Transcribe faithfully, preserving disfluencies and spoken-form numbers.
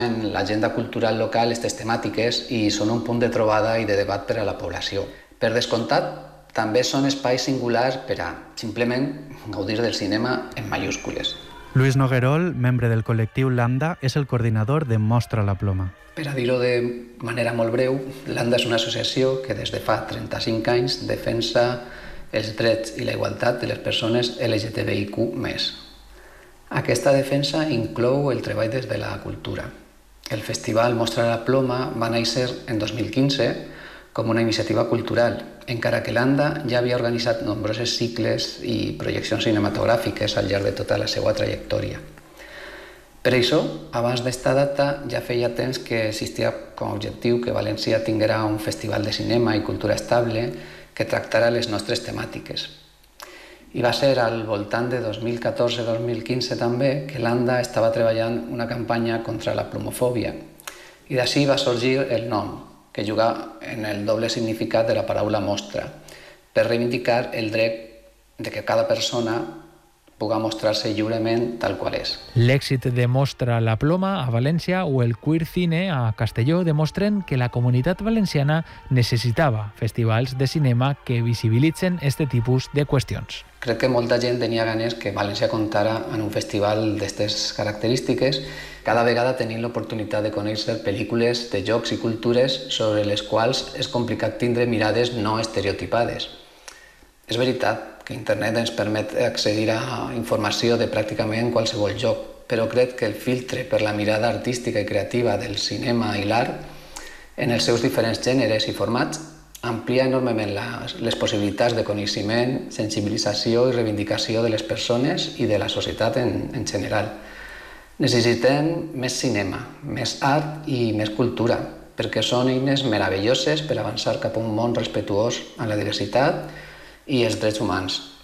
En l'agenda cultural local aquestes temàtiques i són un punt de trobada i de debat per a la població. Per descomptat, també són espais singulars per a, simplement, gaudir del cinema en mayúscules. Luis Noguerol, membre del col·lectiu Lambda, és el coordinador de Mostra la Ploma. Per a dir-ho de manera molt breu, Lambda és una associació que des de fa trenta-cinc anys defensa els drets i la igualtat de les persones L G T B I Q més. Aquesta defensa inclou el treball des de la cultura. El festival Mostra la Ploma va néixer en dos mil quinze com una iniciativa cultural, encara que l'Anda ja havia organitzat nombroses cicles i projeccions cinematogràfiques al llarg de tota la seva trajectòria. Per això, abans d'esta data, ja feia temps que existia com a objectiu que València tinguera un festival de cinema i cultura estable que tractara les nostres temàtiques. I va ser al voltant de dos mil catorze dos mil quinze també que l'Anda estava treballant una campanya contra la plomofòbia. I d'ací va sorgir el nom, que juga en el doble significat de la paraula mostra, per reivindicar el dret de que cada persona puga mostrar-se lliurement tal qual és. L'èxit de Mostra la Ploma a València o el Queer Cine a Castelló demostren que la comunitat valenciana necessitava festivals de cinema que visibilitzen este tipus de qüestions. Crec que molta gent tenia ganes que València comptara en un festival d'aquestes característiques, cada vegada tenint l'oportunitat de conèixer pel·lícules de jocs i cultures sobre les quals és complicat tindre mirades no estereotipades. És veritat que internet ens permet accedir a informació de pràcticament qualsevol joc, però crec que el filtre per la mirada artística i creativa del cinema i l'art, en els seus diferents gèneres i formats, amplia enormement les, les possibilitats de coneixement, sensibilització i reivindicació de les persones i de la societat en, en general. Necessitem més cinema, més art i més cultura, perquè són eines meravelloses per avançar cap a un món respectuós amb la diversitat i els drets humans.